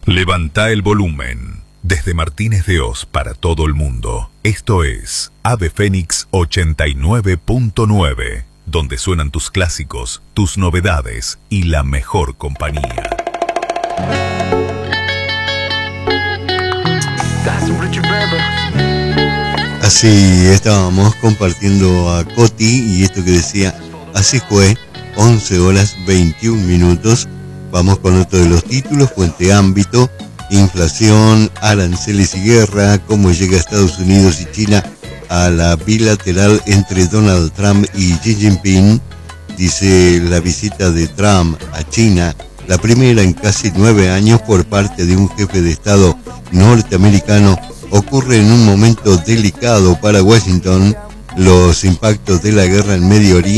Levanta el volumen. Desde Martínez de Oz para todo el mundo. Esto es Ave Fénix 89.9, donde suenan tus clásicos, tus novedades y la mejor compañía. Así estábamos compartiendo a Coti y esto que decía, así fue, 11 horas 21 minutos. Vamos con otro de los títulos, Fuente Ámbito, inflación, aranceles y guerra, cómo llega Estados Unidos y China a la bilateral entre Donald Trump y Xi Jinping. Dice la visita de Trump a China, la primera en casi 9 años por parte de un jefe de Estado norteamericano, ocurre en un momento delicado para Washington. Los impactos de la guerra en Medio Oriente